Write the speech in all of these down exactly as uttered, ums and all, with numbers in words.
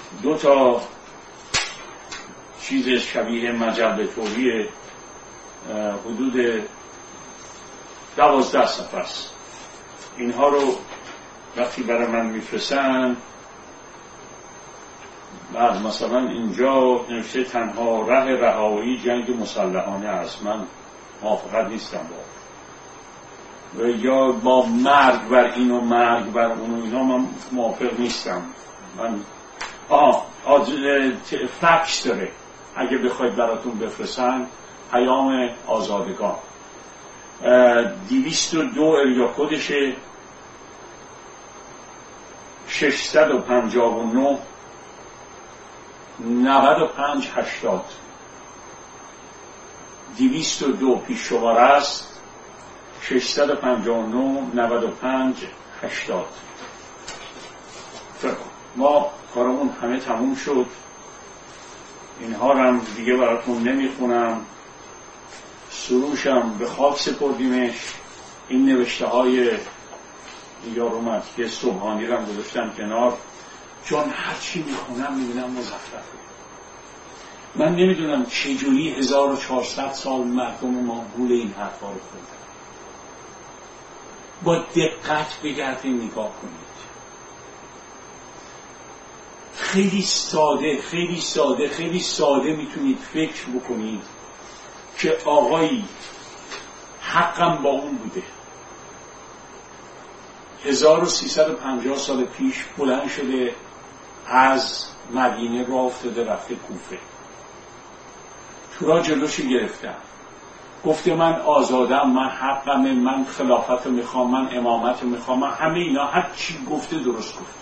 دو تا چیز شبیه مجله طوری حدود دوازده صفحه است. اینها رو وقتی برای من میفرستن، بعد مثلا اینجا نوشته تنها ره رهایی جنگ مسلحانه است، من موافقت نیستم با و یا با مرگ بر این و مرگ بر اون و اینا من موافق نیستم. من آه فکس داره، اگه بخواید براتون بفرستن، پیام آزادگان دویست و دو اریا کدشه، ششصد و پنجاه و نه نود و پنج هشتاد. دویست و دو پیش شماره است، ششصد و پنجاه و نه نود و پنج هشتاد. ما کارمون همه تموم شد، اینها هم دیگه براتون نمیخونم. سروشم به خاک سپردیمش. این نوشته های یارومت که صبحانی رو گذاشتم کنار، چون هرچی میخونم میبینم مزخرفه. من نمیدونم چجوری هزار و چهارصد سال مردم ما گول این حرفا رو خوندن. با دقت بگردید نگاه کنید. خیلی ساده خیلی ساده خیلی ساده میتونید فکر بکنید که آقایی حقم با اون بوده، هزار و سیصد و پنجاه سال پیش بلند شده از مدینه راه افتاده رفته کوفه. تورا جلوشو گرفتم، گفته من آزادم، من حقمه، من خلافت میخوام، من امامت میخوام، من همه اینا هر چی گفته درست گفته.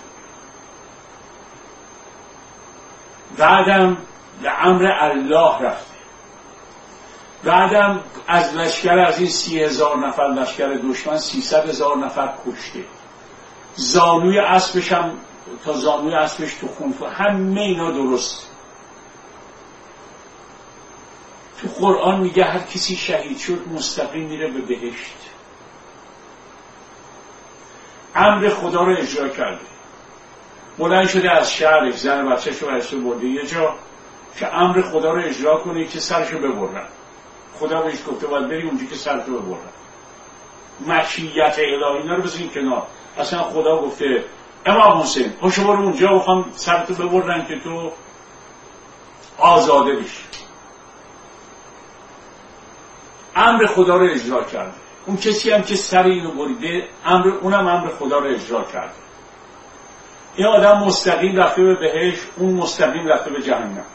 بعدم به امر الله رفته، بعدم از لشکر از این سی هزار نفر لشکر دشمن سیصد هزار نفر کشته. زانوی اسبش هم تا زانوی اسبش تو خون، همه اینا درست. تو قرآن میگه هر کسی شهید شد مستقیم میره به بهشت. امر خدا رو اجرا کرده. بلند شده از شهرش زن بچه‌ش رو برشته برده یه جا که امر خدا رو اجرا کنه که سرشو ببرن. خدا بهش گفته باید بری اونجا که سرتو ببرن. مشیت الهی اینا رو بزنین کنار. اصلا خدا گفته امام حسین پاشو برو اونجا بخوام سرتو ببرن که تو آزاده بشی. امر خدا رو اجرا کرده. اون کسی هم که سر اینو بریده امر اونم امر خدا رو اجرا کرده. این آدم مستقیم رفته به بهشت، اون مستقیم رفته به جهنم.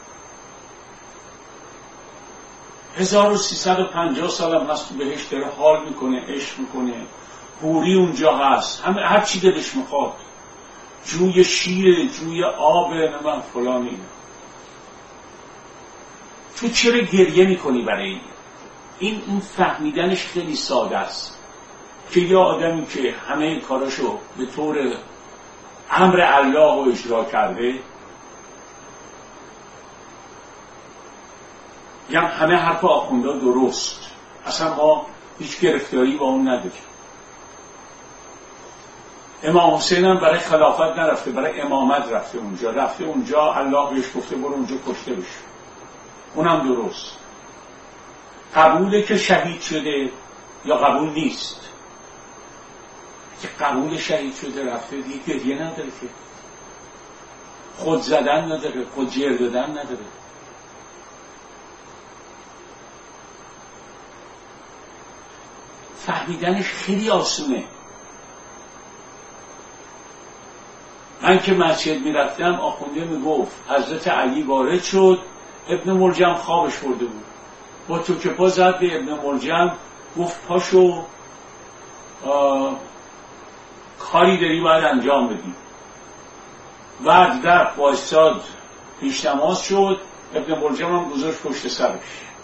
هزار و سیصد و پنجاه سال هم هست تو بهشت داره حال میکنه، عشق میکنه، حوری اونجا هست، همه هر چی دلش میخواد، جوی شیر، جوی آب، نمیم فلان اینا. تو چرا گریه میکنی برای این؟ این این فهمیدنش خیلی ساده است که یه آدمی که همه کاراشو به طور امر الله رو اجرا کرده، یا همه حرف آخونده درست، اصلا ما هیچ گرفتاری با اون نداریم. امام حسین هم برای خلافت نرفته، برای امامت رفته اونجا. رفته اونجا الله بهش گفته برو اونجا کشته بشو، اونم درست. قبوله که شهید شده یا قبول نیست؟ که قبول شهید شده رفته دیگه گریه نداره، که خود زدن نداره، خود جر دادن نداره. فهمیدنش خیلی آسونه. من که مسجد می رفتم آخونده می گفت حضرت علی وارد شد، ابن ملجم خوابش برده بود، با تو که پا زد به ابن ملجم، گفت پاشو کاری داری باید انجام بدی. بعد رفت وایساد پیش نماز شد، ابن ملجم هم گذاشت پشت سرش.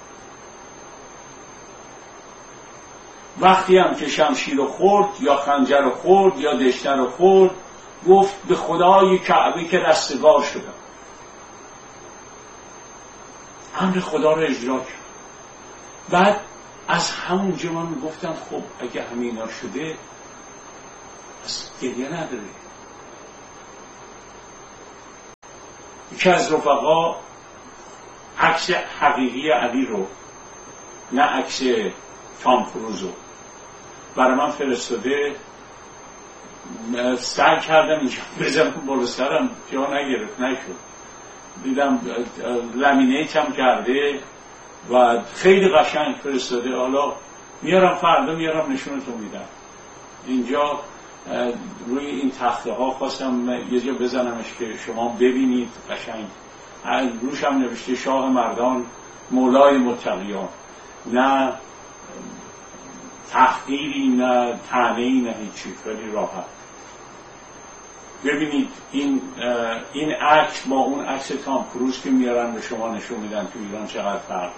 وقتی هم که شمشیر رو خورد یا خنجر رو خورد یا دشنه رو خورد، گفت به خدای کعبه که رستگار شدم. امر خدا رو اجرا کرد. بعد از همونجا من گفتم خب اگه همینا شده پس گریه نداره. یکی از رفقا عکس حقیقی علی رو، نه عکس تام کروز رو، برای من فرستاده. سعی کردم اینجا بزنم بالا سرم، جا نگرفت، نشد. دیدم لامینیت هم کرده و خیلی قشنگ فرستاده. حالا میارم فردا میارم نشونتون میدم. اینجا روی این تخته ها خواستم یه جا بزنمش که شما ببینید قشنگ. روش هم نوشته شاه مردان مولای متقیان، نه تحقیری نه طعنه‌ای نه هیچی، خیلی راحت. ببینید این این عکس با اون عکس تام کروز که میارن به شما نشون میدن تو ایران چقدر فرق.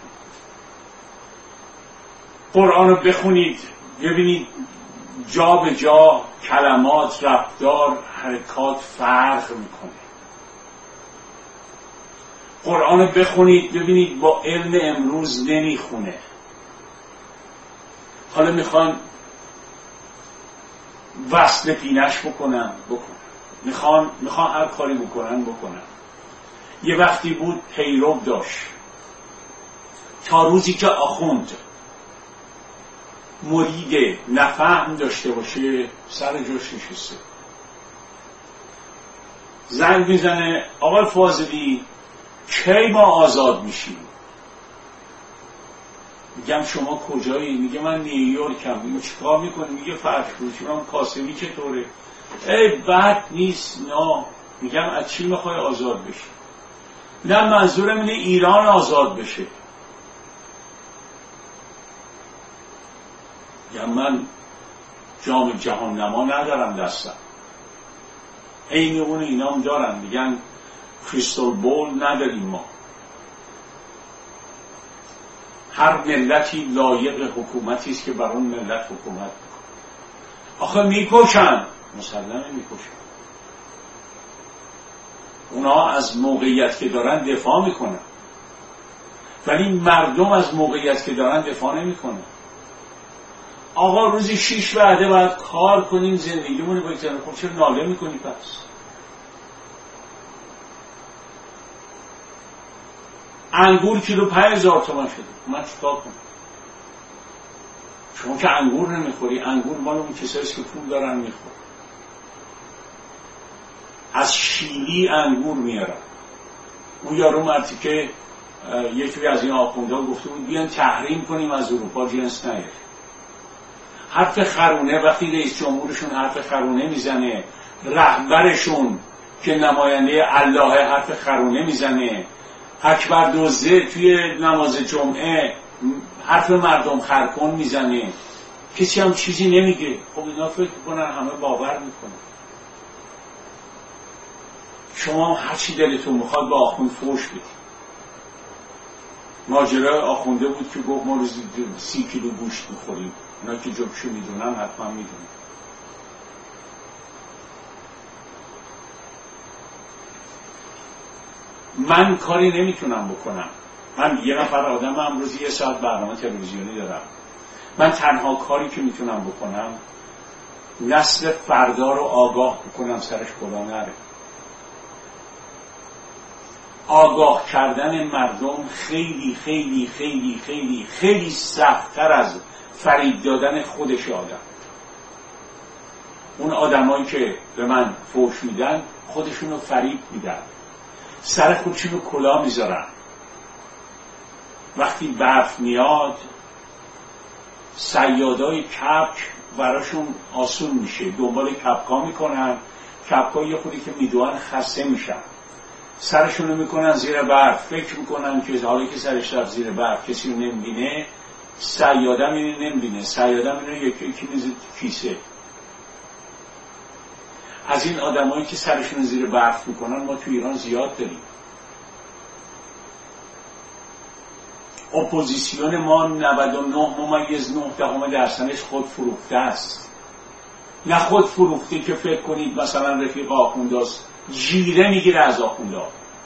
قرآن رو بخونید ببینید جا به جا کلمات، رفتار، حرکات فرق میکنه. قرآن رو بخونید ببینید با علم امروز نمیخونه. حالا میخوان وصل پینش بکنن بکنن، میخوان میخوان هر کاری بکنن بکنن. یه وقتی بود پیرو داشت تا روزی که آخوند مرید نفهم داشته باشه سر جاش نشسته. زنگ میزنه آقای فاضلی کی ما آزاد میشیم؟ میگم شما کجایی؟ میگه من نیویورکم. میگه چیکار میکنی؟ میگه فرش فروشی. من کاسبی چطوره؟ ای بد نیست. نه. میگم از چی میخوای آزاد بشی؟ نه منظورم اینه ایران آزاد بشه. میگم من جام جهان نما ندارم دستم. عین اون اینام دارن، میگن کریستال بول نداریم ما. هر ملتی لایق حکومتی است که بر اون ملت حکومت میکنه. آخه میکشن، مسلمه میکشن. اونا از موقعیت که دارن دفاع میکنن، ولی مردم از موقعیت که دارن دفاع نمیکنن. آقا روزی شیش وعده باید کار کنیم زندگیمونو بگذاریم. خب چرا ناله میکنی پس؟ انگور کیلو پنج هزار تومان شده. من چیکار کنم؟ شما که انگور نمیخوری، انگور مال اون کساییست که پول دارن میخور. از شیلی انگور میارن. اون یارو مرتی که یکی از این آخونده گفته بود بیان تحریم کنیم از اروپا جنس نیاره. حرف خرونه، وقتی رئیس جمهورشون حرف خرونه میزنه، رهبرشون که نماینده الله حرف خرونه میزنه، اکبر دوزه توی نماز جمعه حرف مردم خرکن میزنه، کسی هم چیزی نمیگه. خب اینا فکر کنن همه باور میکنن. شما هر چی دلتون میخواد با آخوند فوش بدید. ماجرای آخونده بود که گفت ما روزی سی کیلو گوشت میخوریم. اونا که جبشو میدونن حتما میدونن. من کاری نمیتونم بکنم. من یه نفر آدم امروز یه ساعت برنامه تلویزیونی دارم. من تنها کاری که میتونم بکنم نسل فردا رو آگاه بکنم سرش کلا نره. آگاه کردن مردم خیلی خیلی خیلی خیلی خیلی سخت‌تر از فریب دادن خودش آدم. اون آدمایی که به من فوش میدن خودشون رو فریب میدن، سر خودشون رو کلا میذارن. وقتی برف میاد صیادای کپک براشون آسون میشه، دنبال کپکا میکنن. کپکا یه خودی که میدوان خسته میشن، سرشون رو میکنن زیر برف. فکر میکنن که حالا که سرش رفت زیر برف کسی رو نمیبینه، صیادم اینو نمیبینه، صیادم اینو یکی یکی میزه تو کیسه. از این آدمایی که سرشون زیر برف میکنن ما تو ایران زیاد داریم. اپوزیسیون ما نود و نه ممیز نه دهم درصدش خود فروخته است. نه خود فروخته که فکر کنید مثلا رفیق آخونداست جیره میگیره از آخوندا،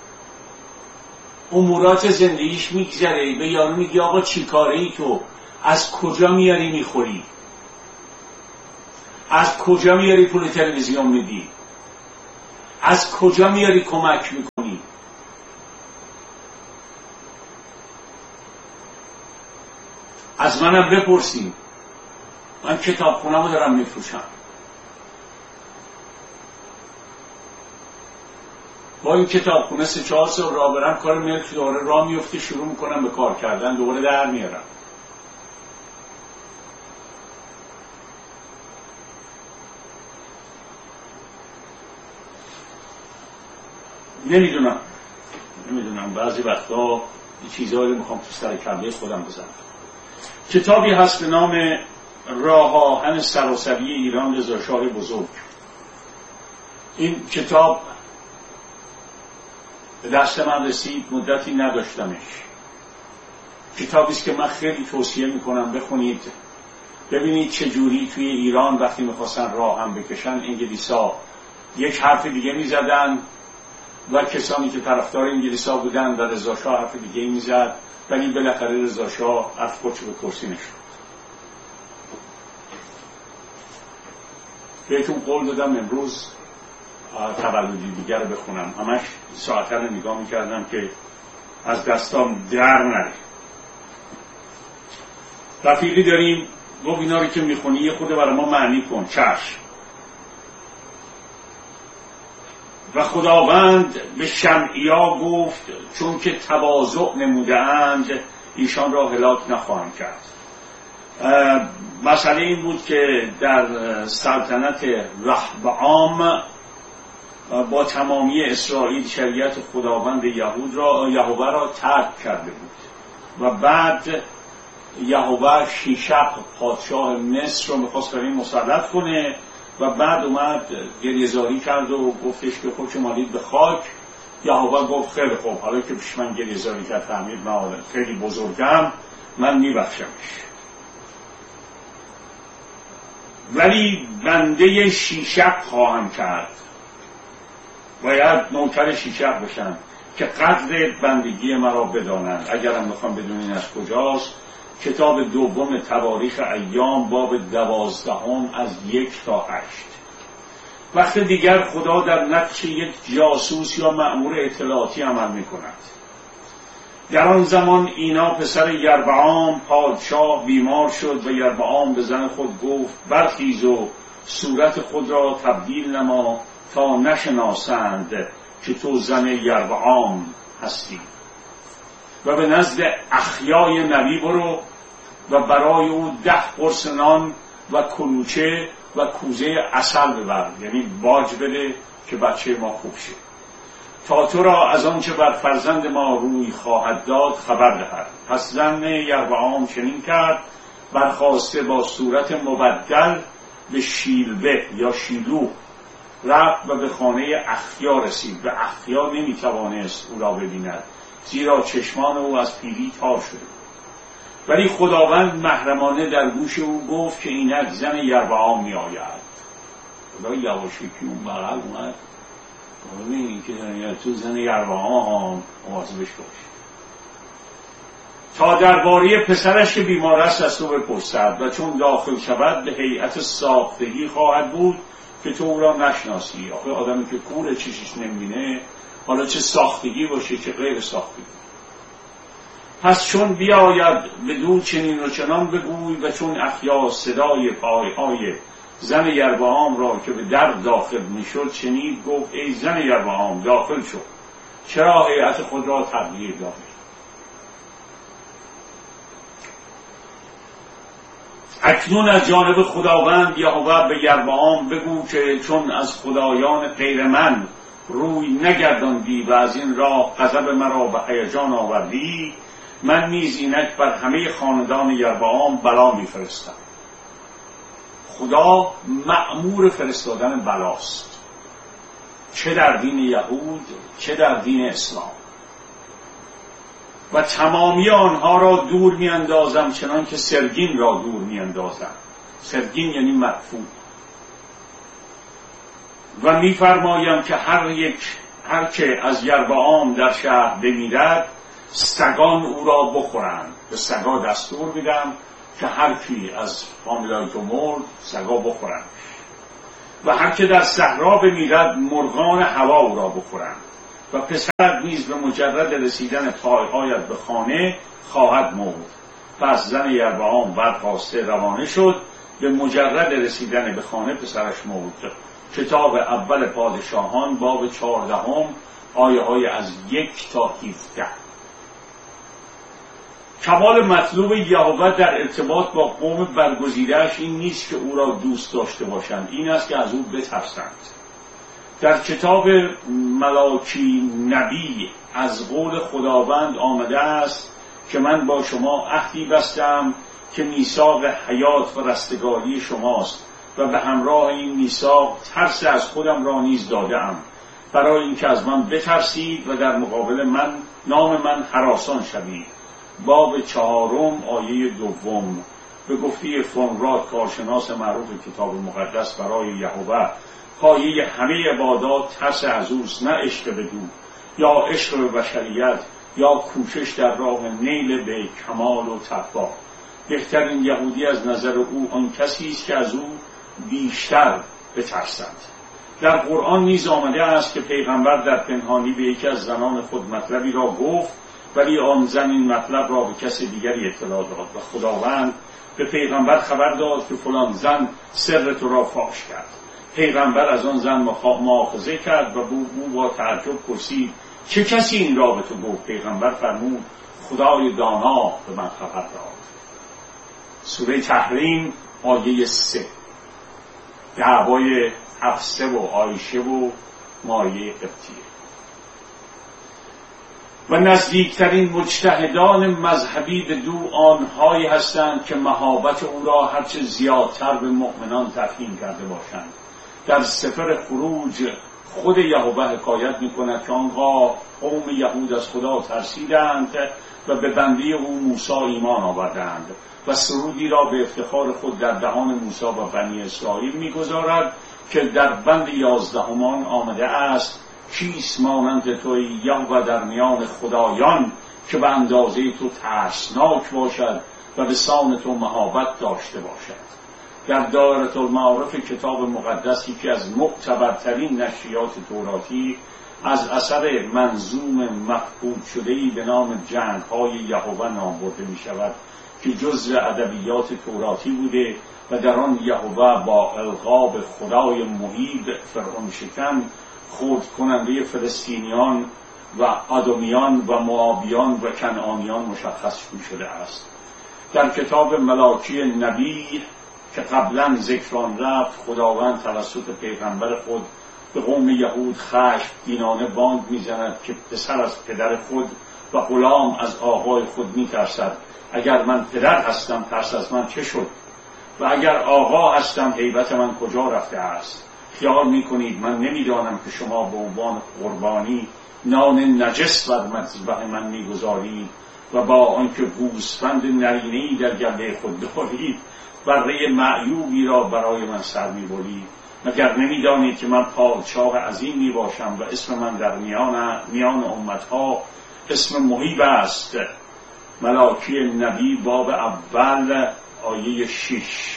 امورات زندگیش میگذره. به یارو میگی آقا چی کاره ای تو؟ از کجا میاری میخوری؟ از کجا میاری پول تلویزیون میدی؟ از کجا میاری کمک میکنی؟ از منم بپرسیم، من کتابخونه‌مو دارم میفروشم. با این کتابخونه سه چهار سال راه برم، کار ملک دوباره راه میفته، شروع میکنم به کار کردن، دوباره در میارم. نمیدونم نمیدونم بعضی وقتا چیزهایی میخوام تو سر کله خودم بزنم. کتابی هست به نام راه آهن سراسری ایران رضا شاه بزرگ. این کتاب به دست من رسید، مدتی نداشتمش. کتابی است که من خیلی توصیه میکنم بخونید، ببینید چجوری توی ایران وقتی میخواستن راه هم بکشن انگلیسا یک حرف دیگه میزدن و کسانی که طرفدار انگلیسا بودن و رضا شاه حرف دیگه میزد، ولی بالاخره رضا شاه از خودش به کرسی نشد. بهتون قول دادم امروز تولدی دیگر رو بخونم، همش ساعته رو نگاه میکردم که از دستام در نره. رفیقی داریم گفت اینا رو که میخونی یه خود برای ما معنی کن. چشم. و خداوند به شمعیا گفت چون که تواضع نموده‌اند ایشان را هلاک نخواهم کرد. مسئله این بود که در سلطنت رحبعام با تمامی اسرائیل شریعت خداوند یهود را یهوه را ترک کرده بود و بعد یهوه شیشق پادشاه مصر رو میخواست برای مسلط کنه و بعد اومد گریه‌زاری کرد و گفتش که خودشو مالید به خاک. یهوه گفت خیلی خوب، حالا که پیش من گریه‌زاری کرد فهمید من خیلی بزرگم، من میبخشمش، ولی بنده شیشق خواهم کرد. باید نوکر شیشق بشن که قدر بندگی مرا بدانند. اگرم میخوام بدونین از کجاست، کتاب دوم تواریخ ایام باب دوازدهم از یک تا هشت. وقت دیگر خدا در نقش یک جاسوس یا مأمور اطلاعاتی عمل میکند. در آن زمان اینا پسر یربعام پادشاه بیمار شد و یربعام به زن خود گفت برخیز و صورت خود را تبدیل نما تا نشناسند که تو زن یربعام هستی و به نزد اخیای نبی برو و برای او ده قرص نان و کلوچه و کوزه عسل ببر، یعنی باج بده که بچه ما خوب شه، تا تو را از آنچه بر فرزند ما روی خواهد داد خبر دهد. پس زن یربعام چنین کرد، برخاسته با صورت مبدل به شیلبه یا شیلو رفت و به خانه اخیا رسید. به اخیا نمیتوانست او را ببیند زیرا چشمان او از پیری تار شده، ولی خداوند محرمانه در گوش او گفت که اینک زن یربعام می آید. خدا یواشکی اون بغل اومد این که تو زن یربعام مواظبش باش، تا درباره پسرش که بیمار است از تو بپرسد و چون داخل شود به هیئت ساختگی خواهد بود که تو او را نشناسی. آخه آدمی که کور چشش نمیبینه، حالا چه ساختگی باشه چه غیر ساختگی. پس چون بیاید بدو چنین و چنان بگوی و چون اخیا صدای پایهای زن یربعام را که به در داخل میشد شنید، گفت ای زن یربعام داخل شد، چرا هیئت خود را تغییر دادی؟ اکنون از جانب خداوند یهوه به یربعام بگو که چون از خدایان غیر من روی نگرداندی و از این راه غضب مرا به هیجان آوردی، من نیز اینک بر همه خاندان یربعام بلا میفرستم. خدا مأمور فرستادن بلاست، چه در دین یهود چه در دین اسلام، و تمامی آنها را دور میاندازم چنان که سرگین را دور میاندازم. سرگین یعنی مدفون. و میفرمایم که هر یک هر که از یربعام در شهر بمیرد سگان او را بخورند. به سگا دستور میدم که هر کی از فامیلای تو مرد سگا بخورند، و هر که در صحرا بمیرد مرغان هوا او را بخورند، و پسرت نیز به مجرد رسیدن پایهایت به خانه خواهد مرد. پس زن یربعام برخاسته روانه شد. به مجرد رسیدن به خانه پسرش مرد. کتاب اول پادشاهان باب چهاردهم آیه های از یک تا هفده. کمال مطلوب یهوه در ارتباط با قوم برگزیده‌اش این نیست که او را دوست داشته باشند، این است که از او بترسند. در کتاب ملاکی نبی از قول خداوند آمده است که من با شما عهدی بستم که میثاق حیات و رستگاری شماست و به همراه این میثاق ترس از خودم را نیز داده‌ام، برای اینکه از من بترسید و در مقابل من نام من هراسان شوید. باب چهارم آیه دوم. به گفته فونراد کارشناس معروف کتاب مقدس برای یهوه، پایه همه عبادات ترس از اوست، نه عشق بدو یا عشق به بشریت یا کوشش در راه نیل به کمال و تقوا. بهترین یهودی از نظر او آن کسی است که از او بیشتر بترسند. در قرآن نیز آمده است که پیغمبر در پنهانی به یکی از زنان خود مطلبی را گفت، ولی آن زن این مطلب را به کسی دیگری اطلاع داد و خداوند به پیغمبر خبر داد که فلان زن سر تو را فاش کرد. پیغمبر از آن زن مؤاخذه کرد و او با تعجب پرسید چه کسی این را به تو گفت؟ پیغمبر فرمود خدای دانا به من خبر داد. سوره تحریم آیه سه. دعوای حفصه و عایشه و مایه قبطیه. و نزدیکترین مجتهدان مذهبی به دو آنهایی هستند که مهابت او را هرچه زیادتر به مؤمنان تفهیم کرده باشند. در سفر خروج خود یهوه حکایت می کند که آنها قوم یهود از خدا ترسیدند و به بنده او موسی ایمان آوردند و سرودی را به افتخار خود در دهان موسی و بنی اسرائیل می گذارد که در بند یازدهمان آمده است کیست مانند توی یهوه در میان خدایان که به اندازه تو ترسناک باشد و به سان تو مهابت داشته باشد. در دایره المعارف کتاب مقدس یکی از معتبرترین نشریات توراتی از اثر منظوم مفقود شده‌ای به نام جنگ‌های یهوه نام برده می شود که جزء ادبیات توراتی بوده و در آن یهوه با القاب خدای مهیب فرعون شکن خرد کننده فلسطینیان و ادومیان و موآبیان و کنعانیان مشخص می شده است. در کتاب ملاکی نبی که قبلا ذکران رفت، خداوند توسط پیغمبر خود به قوم یهود خشمگینانه بانگ میزند که پسر از پدر خود و غلام از آقای خود میترسد. اگر من پدر هستم ترس از من چه شد؟ و اگر آقا هستم هیبت من کجا رفته است؟ خیال میکنید من نمیدانم که شما به عنوان قربانی نان نجس بر مذبح من میگذارید و با آنکه گوسفند نرینه‌ای در گله خود دارید بره معیوبی را برای من سر میبرید. مگر نمیدانید که من پادشاه عظیمی باشم و اسم من در میان میان امتها اسم مهیب است. ملاکی نبی باب اول آیه شش.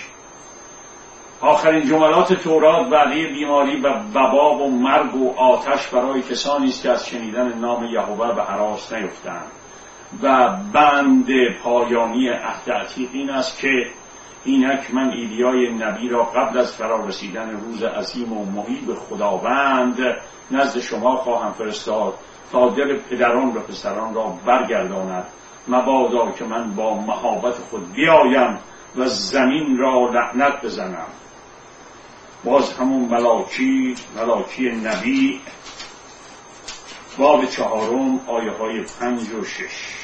آخرین جملات تورات وعده بیماری و وبا و مرگ و آتش برای کسانی است که از شنیدن نام یهوه به هراس نیفتند. و بند پایانی عهد عتیق این است که اینک من ایلیای نبی را قبل از فرا رسیدن روز عظیم و مهیب خداوند نزد شما خواهم فرستاد تا دل پدران و پسران را برگرداند، مبادا که من با مهابت خود بیایم و زمین را لعنت بزنم. باز همون ملاکی ملاکی نبی باب چهارم آیه های پنج و شش.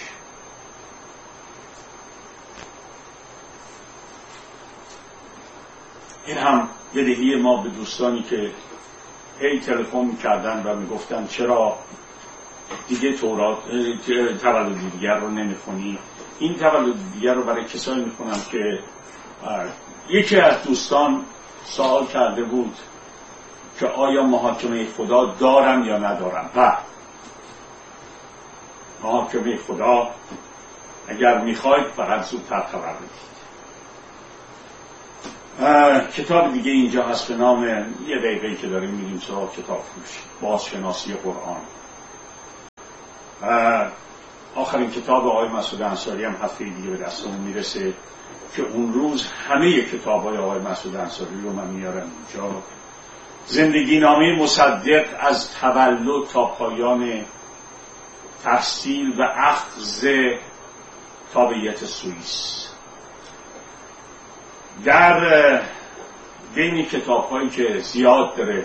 این هم بدهی ما به دوستانی که هی تلفن می‌کردن و میگفتن چرا دیگه تورات تولد دیگر رو نمیخونی. این تولد دیگر رو برای کسایی میخونم که یکی از دوستان سوال کرده بود که آیا محاکمه خدا دارم یا ندارم. و محاکمه خدا اگر میخواید فقط زودتر خبر بدید. کتاب دیگه اینجا هست به نام یه دقیقه‌ای که داریم میریم سراغ کتاب فروشی، بازشناسی قرآن. آخرین کتاب آقای مسعود انصاری هم هفته دیگه به دستمون میرسه که اون روز همه کتاب‌های آقای مسعود انصاری رو من میارم اینجا. زندگی نامه مصدق از تولد تا پایان تحصیل و اخذ تابعیت سوئیس. در بین کتاب‌هایی که زیاد داره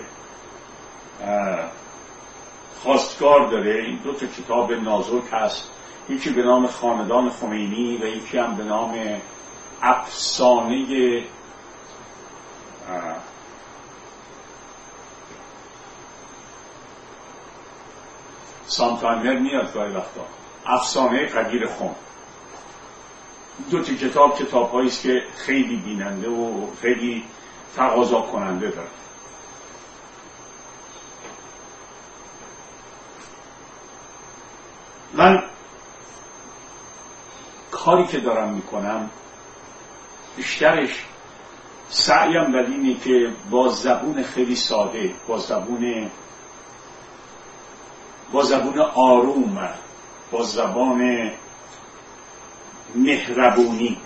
خواستگار داره این دو تا کتاب نازک هست، یکی به نام خاندان خمینی و یکی هم به نام افسانه سامتایمر میاد گاهی وقتا، افسانه قدیر خم. دو تا کتاب کتاب هایی است که خیلی بیننده و خیلی تقاضا کننده داره. من کاری که دارم میکنم بیشترش سعیم ولی اینه که با زبون خیلی ساده، با زبون با زبون آروم، با زبان مهربونی،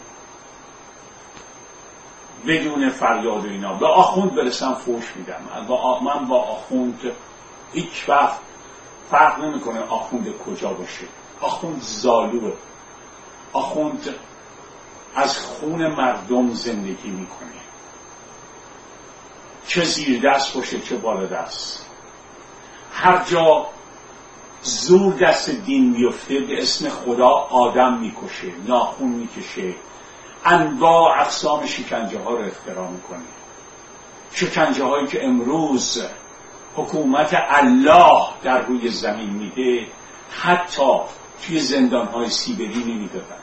بدون فریاد و اینا به آخوند برسم فوش میدم. من با آخوند هیچ وقت فرق نمیکنه آخوند کجا باشه. آخوند زالوه، آخوند از خون مردم زندگی میکنه، چه زیر دست باشه چه بالا دست. هر جا زور دست دین میفته به اسم خدا آدم میکشه، ناخون میکشه، انواع اقسام شکنجه ها رو اختراع میکنه. شکنجه هایی که امروز حکومت الله در روی زمین میده حتی توی زندان های سیبری نمیدادن،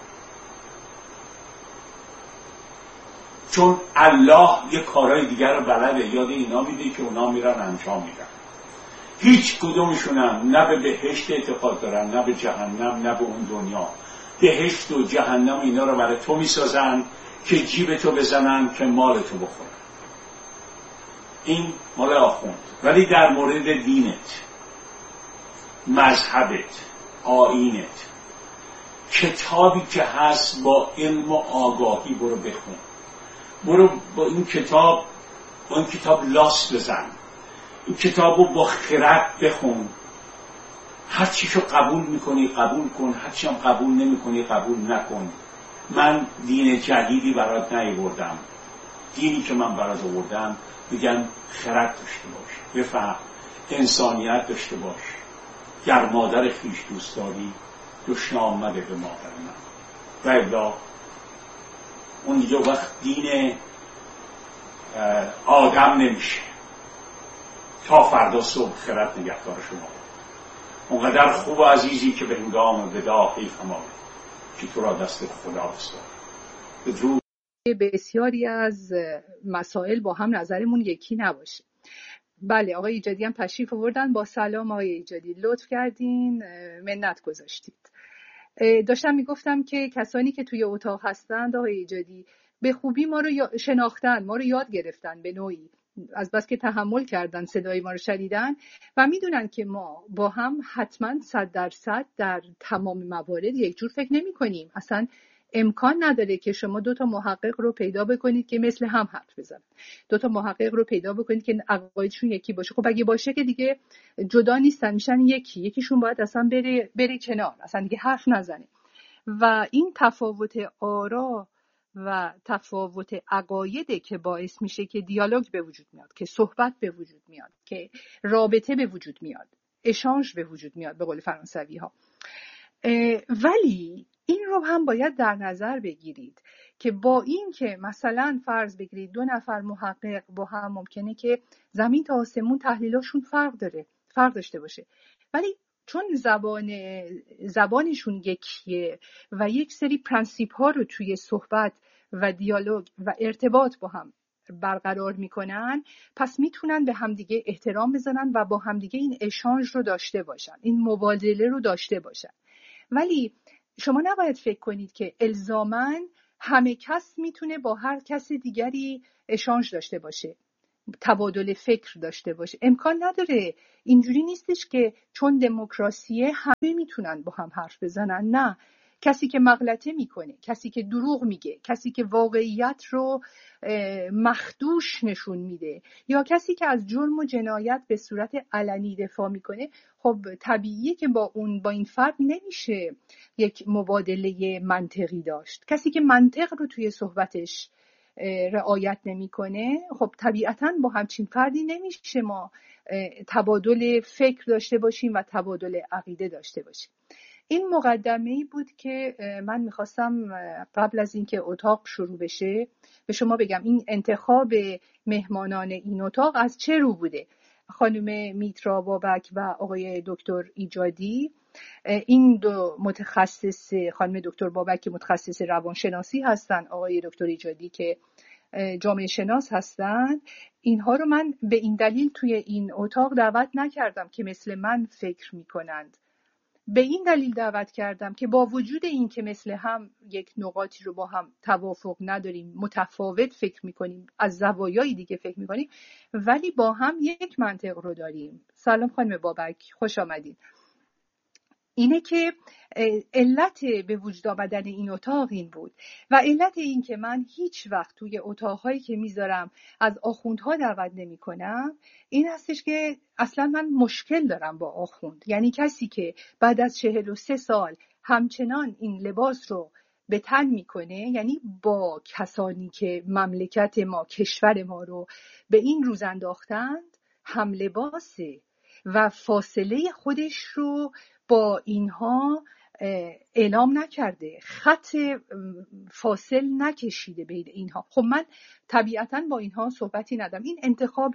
چون الله یه کارهای دیگر رو بلده، یاد اینا میده که اونا میرن انجام میدن. هیچ کدومشون هم نه به بهشت اعتقاد دارن نه به جهنم نه به اون دنیا. بهشت و جهنم اینا رو برای تو میسازن که جیب تو بزنن که مال تو بخورن. این مال آخوند. ولی در مورد دینت، مذهبت، آیینت، کتابی که هست با علم و آگاهی برو بخون. برو با این کتاب با این کتاب لاس بزن، این کتاب رو با خرد بخون. هر چیشو قبول میکنی قبول کن، هر چی هم قبول نمیکنی قبول نکن. من دین جدیدی برات نیاوردم، دینی که من برات آوردم میگم خرد داشته باش، بفهم، انسانیت داشته باش. گر مادر خویش دوست داری دشنام آمده به مادر من. و الا اون دیگه وقت دین آدم نمیشه. تا فردا صبح خرد نگهدار شما. اونقدر خوب و عزیزی که به هنگام ودا حیف هماره که تو را دست خدا بسپار. بدرود. بسیاری از مسائل با هم نظرمون یکی نباشه. بله آقای ایجادی هم تشریف آوردن. با سلام آقای ایجادی، لطف کردین منت گذاشتید. داشتم میگفتم که کسانی که توی اتاق هستند آقای ایجادی به خوبی ما رو شناختن، ما رو یاد گرفتن، به نوعی از بس که تحمل کردن صدای ما رو شنیدن و میدونن که ما با هم حتما صد درصد در تمام موارد یک جور فکر نمی کنیم. اصلا امکان نداره که شما دو تا محقق رو پیدا بکنید که مثل هم حرف بزنن، دو تا محقق رو پیدا بکنید که عقایدشون یکی باشه. خب اگه باشه که دیگه جدا نیستن، میشن یکی. یکیشون باید اصلا بره بره کنار، اصلا دیگه حرف نزنه. و این تفاوت آرا و تفاوت عقایده که باعث میشه که دیالوگ به وجود میاد، که صحبت به وجود میاد، که رابطه به وجود میاد، اشانج به وجود میاد به قول فرانسوی ها. ولی این رو هم باید در نظر بگیرید که با این که مثلا فرض بگیرید دو نفر محقق با هم ممکنه که زمین تا آسمون تحلیلاشون فرق داره، فرق داشته باشه، ولی چون زبان زبانشون یکیه و یک سری پرنسیپ ها رو توی صحبت و دیالوگ و ارتباط با هم برقرار میکنن، پس میتونن به همدیگه احترام بزنن و با همدیگه این اشانج رو داشته باشن، این مبادله رو داشته باشن. ولی شما نباید فکر کنید که الزاماً همه کس میتونه با هر کس دیگری اشانج داشته باشه. تبادل فکر داشته باشه. امکان نداره. اینجوری نیستش که چون دموکراسیه همه میتونن با هم حرف بزنن. نه، کسی که مغلطه میکنه، کسی که دروغ میگه، کسی که واقعیت رو مخدوش نشون میده، یا کسی که از جرم و جنایت به صورت علنی دفاع میکنه، خب طبیعیه که با اون با این فرد نمیشه یک مبادله منطقی داشت. کسی که منطق رو توی صحبتش رعایت نمیکنه، خب طبیعتاً با همچین فردی نمیشه ما تبادل فکر داشته باشیم و تبادل عقیده داشته باشیم. این مقدمه‌ای بود که من میخواستم قبل از اینکه اتاق شروع بشه به شما بگم. این انتخاب مهمانان این اتاق از چه رو بوده؟ خانم میترا بابک و آقای دکتر ایجادی، این دو متخصص، خانم دکتر بابک که متخصص روانشناسی هستن، آقای دکتر ایجادی که جامعه شناس هستن، اینها رو من به این دلیل توی این اتاق دعوت نکردم که مثل من فکر میکنند. به این دلیل دعوت کردم که با وجود این که مثل هم یک نقاطی رو با هم توافق نداریم، متفاوت فکر میکنیم، از زوایای دیگه فکر میکنیم، ولی با هم یک منطق رو داریم. سلام خانم بابک، خوش آمدید. اینه که علت به وجود آمدن این اتاق این بود و علت این که من هیچ وقت توی اتاقهایی که میذارم از آخوندها دعوت نمی کنم این هستش که اصلا من مشکل دارم با آخوند. یعنی کسی که بعد از چهل و سه سال همچنان این لباس رو به تن میکنه، یعنی با کسانی که مملکت ما، کشور ما رو به این روز انداختند هم لباسه و فاصله خودش رو با اینها اعلام نکرده، خط فاصل نکشیده بین اینها. خب من طبیعتاً با اینها صحبتی ندارم. این انتخاب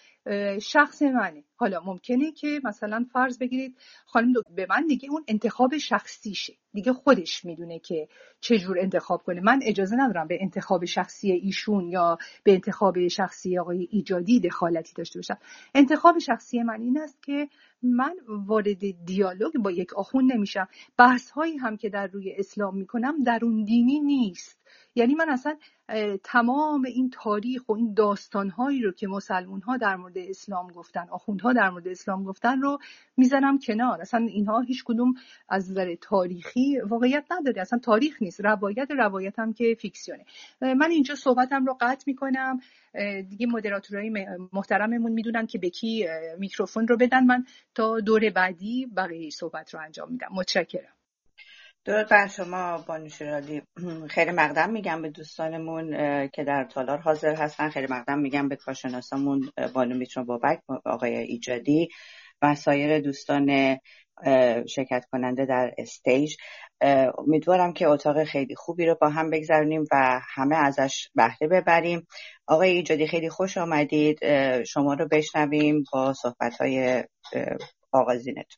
شخص منه. حالا ممکنه که مثلا فرض بگیرید خانم به من دیگه اون انتخاب شخصیشه، دیگه خودش میدونه که چجور انتخاب کنه. من اجازه ندارم به انتخاب شخصی ایشون یا به انتخاب شخصی آقای ایجادی دخالتی داشته باشم. انتخاب شخصی من این است که من وارد دیالوگ با یک آخوند نمیشم. بحث هایی هم که در روی اسلام میکنم درون دینی نیست. یعنی من اصلا تمام این تاریخ و این داستانهایی رو که مسلمون ها در مورد اسلام گفتن، آخوندها در مورد اسلام گفتن رو میزنم کنار. اصلا اینها هیچ کدوم از نظر تاریخی واقعیت نداره. اصلا تاریخ نیست، روایت روایت هم که فیکسیونه. من اینجا صحبتم رو قطع میکنم. دیگه مدراتورای محترممون میدونن که به کی میکروفون رو بدن. من تا دور بعدی بقیه صحبت رو انجام میدم. متشکرم. درود بر شما بانو شیرالی. خیلی مقدم میگم به دوستانمون که در تالار حاضر هستن. خیلی مقدم میگم به کارشناسامون بانو میترا بابک، آقای ایجادی و سایر دوستان شرکت کننده در استیج. امیدوارم که اتاق خیلی خوبی رو با هم بگذرونیم و همه ازش بهره ببریم. آقای ایجادی خیلی خوش آمدید. شما رو بشنویم با صحبت‌های آغازینتون.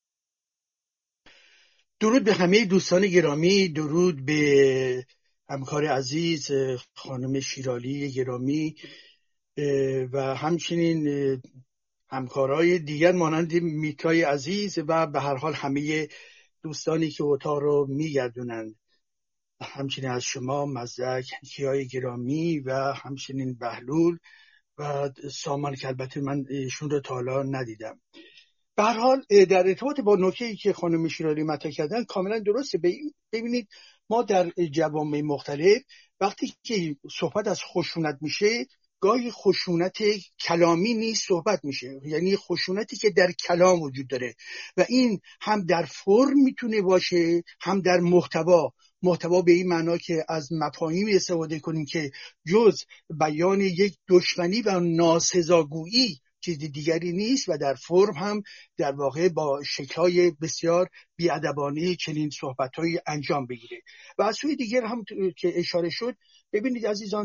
درود به همه دوستان گرامی، درود به همکار عزیز خانم شیرالی گرامی و همچنین همکارای دیگر مانند میترای عزیز و به هر حال همه دوستانی که اتاق رو میگردونند. همچنین از شما مزدک کیای گرامی و همچنین بهلول و سامان که البته من ایشون رو تا حالا ندیدم. به هر حال در ارتباط با نکته‌ای که خانم شیرالی مطرح کردن کاملا درسته. ببینید ما در جوامع مختلف وقتی که صحبت از خشونت میشه، گاهی خشونت کلامی نیست صحبت میشه، یعنی خشونتی که در کلام وجود داره و این هم در فرم میتونه باشه هم در محتوا. محتوا به این معنا که از مفاهیمی استفاده کنیم که جز بیان یک دشمنی و ناسزاگویی چیز دیگری نیست و در فرم هم در واقع با شکل‌های بسیار بی‌ادبانه چنین صحبت‌هایی انجام بگیره. و از سوی دیگر هم که اشاره شد، ببینید عزیزان،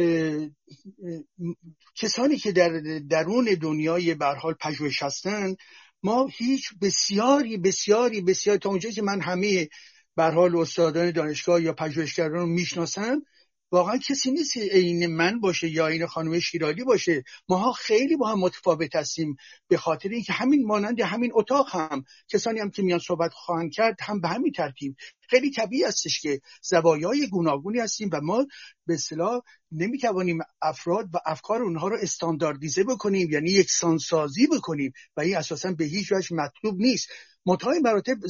کسانی که در درون دنیای به هر حال پژوهش هستن، ما هیچ بسیاری بسیاری بسیار تا اونجایی که من همه به هر حال استادان دانشگاه یا پژوهشگران رو میشناسم، واقعا کسی نیست عین من باشه یا عین خانم شیرالی باشه. ماها خیلی با هم متفاوت هستیم، به خاطر اینکه همین مانند همین اتاق هم کسانی هم که میان صحبت خواهند کرد هم به همین ترتیب خیلی طبیعی هستش که زوایای گوناگونی هستیم و ما به اصطلاح نمیتوانیم افراد و افکار اونها رو استانداردیزه بکنیم، یعنی یکسانسازی بکنیم و این اساسا به هیچ وجه مطلوب نیست. منتهای مراتب